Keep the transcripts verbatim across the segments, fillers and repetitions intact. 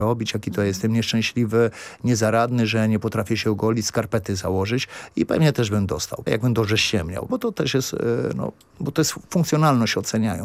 robić, jaki to jestem nieszczęśliwy, niezaradny, że nie potrafię się ogolić, skarpety założyć i pewnie też bym dostał, jakbym dobrze ściemniał, bo to też jest, no, bo to jest funkcjonalność oceniają.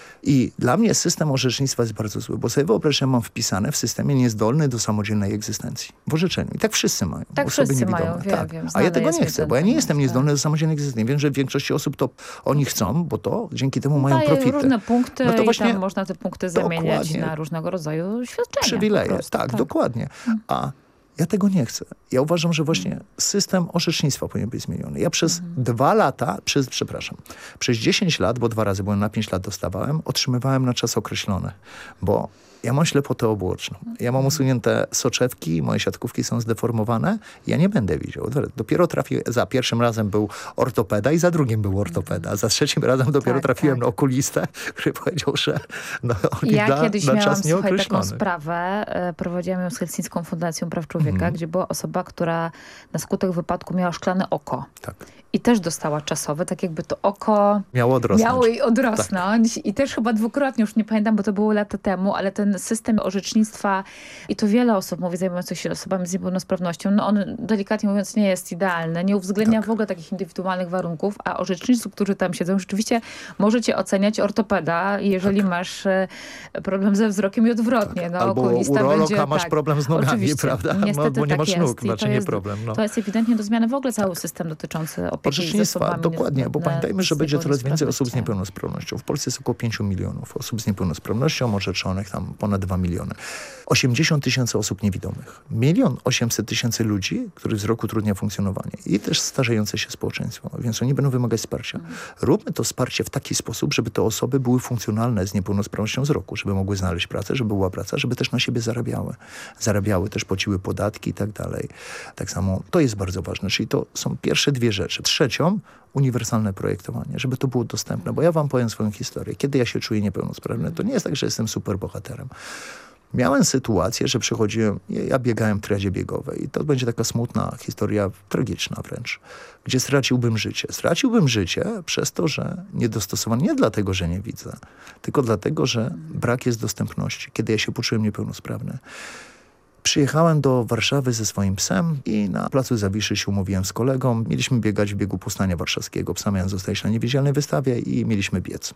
I dla mnie system orzecznictwa jest bardzo zły, bo sobie wyobraź, że mam wpisane w systemie niezdolny do samodzielnej egzystencji. W orzeczeniu. I tak wszyscy mają. Tak osoby wszyscy niewidome. mają, wiem, tak. wiem. A ja tego nie chcę, bo ja nie jestem tak. niezdolny do samodzielnej egzystencji. Wiem, że w większości osób to oni chcą, bo to dzięki temu mają Daje profity. różne punkty no to i właśnie tam można te punkty zamieniać dokładnie. na różnego rodzaju świadczenia. Przywileje, prostu, tak, tak, dokładnie. A ja tego nie chcę. Ja uważam, że właśnie system orzecznictwa powinien być zmieniony. Ja przez mhm. dwa lata, przez, przepraszam, przez dziesięć lat, bo dwa razy byłem na pięć lat dostawałem, otrzymywałem na czas określony, bo ja mam ślepotę obłoczną. Ja mam usunięte soczewki, moje siatkówki są zdeformowane. Ja nie będę widział. Dopiero trafiłem, za pierwszym razem był ortopeda i za drugim był ortopeda. Za trzecim razem dopiero tak, trafiłem tak. na okulistę, który powiedział, że no, on ja da kiedyś na miałam, czas słuchaj, nieokreślony. taką sprawę. E, prowadziłam ją z Helsińską Fundacją Praw Człowieka, mhm. gdzie była osoba, która na skutek wypadku miała szklane oko. Tak. I też dostała czasowe, tak jakby to oko miało odrosnąć. Miało jej odrosnąć. Tak. I też chyba dwukrotnie, już nie pamiętam, bo to było lata temu, ale ten system orzecznictwa, i to wiele osób mówi, zajmujących się osobami z niepełnosprawnością, no on delikatnie mówiąc nie jest idealny, nie uwzględnia tak. w ogóle takich indywidualnych warunków, a orzecznicy, którzy tam siedzą, rzeczywiście możecie oceniać ortopeda, jeżeli tak. masz problem ze wzrokiem i odwrotnie. Tak. No, albo okulista urolog, będzie, a masz tak, problem z nogami, oczywiście, prawda? Niestety no, bo nie tak masz jest. nóg, znaczy nie jest, problem. No. To jest ewidentnie do zmiany w ogóle cały system dotyczący opieki orzecznictwa, dokładnie, bo pamiętajmy, że będzie coraz więcej osób z niepełnosprawnością. W Polsce jest około pięciu milionów osób z niepełnosprawnością, orzeczonych tam ponad dwa miliony. osiemdziesiąt tysięcy osób niewidomych. Milion osiemset tysięcy ludzi, których wzrok utrudnia funkcjonowanie. I też starzejące się społeczeństwo, więc oni będą wymagać wsparcia. Mm. Róbmy to wsparcie w taki sposób, żeby te osoby były funkcjonalne z niepełnosprawnością wzroku, żeby mogły znaleźć pracę, żeby była praca, żeby też na siebie zarabiały. Zarabiały, też płaciły podatki i tak dalej. Tak samo to jest bardzo ważne, czyli to są pierwsze dwie rzeczy. Trzecią, uniwersalne projektowanie, żeby to było dostępne, bo ja wam powiem swoją historię. Kiedy ja się czuję niepełnosprawny, to nie jest tak, że jestem superbohaterem. Miałem sytuację, że przychodziłem, ja biegałem w triadzie biegowej i to będzie taka smutna historia, tragiczna wręcz, gdzie straciłbym życie. Straciłbym życie przez to, że niedostosowany, nie dlatego, że nie widzę, tylko dlatego, że brak jest dostępności, kiedy ja się poczułem niepełnosprawny. Przyjechałem do Warszawy ze swoim psem i na placu Zawiszy się umówiłem z kolegą. Mieliśmy biegać w biegu Powstania Warszawskiego. Psa miałem zostać na niewidzialnej wystawie i mieliśmy biec.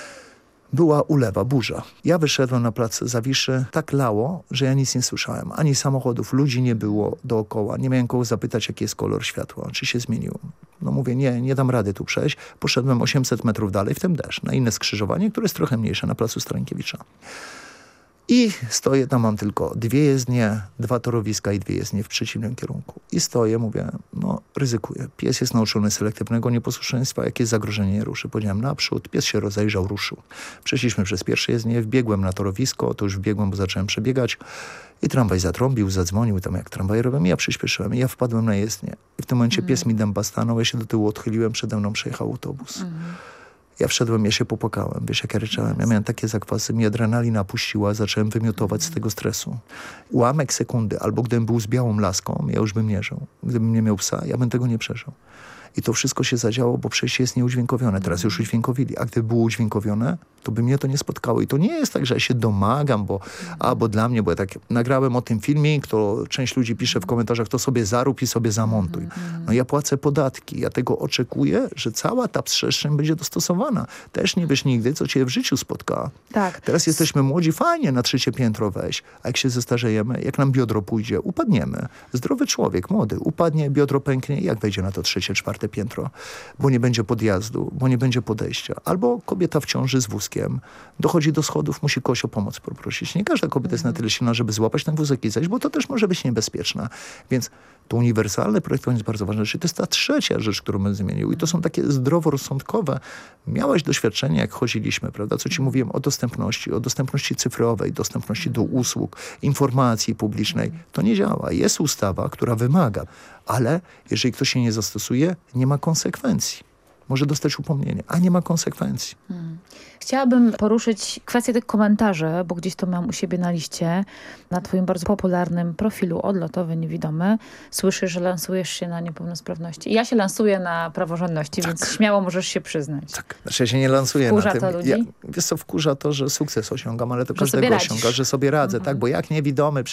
Była ulewa, burza. Ja wyszedłem na plac Zawiszy, tak lało, że ja nic nie słyszałem. Ani samochodów, ludzi nie było dookoła. Nie miałem kogo zapytać, jaki jest kolor światła, czy się zmieniło. No mówię, nie, nie dam rady tu przejść. Poszedłem osiemset metrów dalej, w tym deszcz, na inne skrzyżowanie, które jest trochę mniejsze, na placu Starenkiewicza. I stoję, tam mam tylko dwie jezdnie, dwa torowiska i dwie jezdnie w przeciwnym kierunku. I stoję, mówię, no ryzykuję. Pies jest nauczony selektywnego nieposłuszeństwa, jak jest zagrożenie, nie ruszy. Powiedziałem naprzód, pies się rozejrzał, ruszył. Przeszliśmy przez pierwsze jezdnie, wbiegłem na torowisko, to już wbiegłem, bo zacząłem przebiegać. I tramwaj zatrąbił, zadzwonił tam jak tramwaj robią i ja przyspieszyłem. I ja wpadłem na jezdnię. I w tym momencie mm. pies mi dęba stanął, ja się do tyłu odchyliłem, przede mną przejechał autobus. Mm. Ja wszedłem, ja się popłakałem, wiesz, jak ja ryczałem. Ja miałem takie zakwasy, mi adrenalina puściła, zacząłem wymiotować z tego stresu. Ułamek sekundy, albo gdybym był z białą laską, ja już bym nie żył. Gdybym nie miał psa, ja bym tego nie przeżył. I to wszystko się zadziało, bo przejście jest nieudźwiękowione. Teraz już udźwiękowili. A gdyby było udźwiękowione, to by mnie to nie spotkało. I to nie jest tak, że ja się domagam, bo, a, bo dla mnie, bo ja tak nagrałem o tym filmik, to część ludzi pisze w komentarzach, to sobie zarób i sobie zamontuj. No ja płacę podatki. Ja tego oczekuję, że cała ta przestrzeń będzie dostosowana. Też nie wiesz nigdy, co cię w życiu spotka. Tak. Teraz jesteśmy młodzi, fajnie na trzecie piętro wejść. A jak się zestarzejemy, jak nam biodro pójdzie, upadniemy. Zdrowy człowiek, młody, upadnie, biodro pęknie, jak wejdzie na to trzecie, czwarte piętro, bo nie będzie podjazdu, bo nie będzie podejścia. Albo kobieta w ciąży z wózkiem dochodzi do schodów, musi kogoś o pomoc poprosić. Nie każda kobieta jest na tyle silna, żeby złapać ten wózek i zejść, bo to też może być niebezpieczne. Więc to uniwersalne projektowanie jest bardzo ważne. Czyli to jest ta trzecia rzecz, którą bym zmienił. I to są takie zdroworozsądkowe. Miałeś doświadczenie, jak chodziliśmy, prawda? Co ci mówiłem o dostępności, o dostępności cyfrowej, dostępności do usług, informacji publicznej. To nie działa. Jest ustawa, która wymaga, ale jeżeli ktoś się nie zastosuje, nie ma konsekwencji. Może dostać upomnienie, a nie ma konsekwencji. Hmm. Chciałabym poruszyć kwestię tych komentarzy, bo gdzieś to mam u siebie na liście, na twoim bardzo popularnym profilu Odlotowy Niewidomy. Słyszę, że lansujesz się na niepełnosprawności. Ja się lansuję na praworządności, tak. Więc śmiało możesz się przyznać. Tak, znaczy ja się nie lansuję wkurza na tym. To ludzi? Ja, wiesz co, wkurza to, że sukces osiągam, ale to że każdego osiąga, że sobie radzę, mhm. tak? Bo jak niewidomy,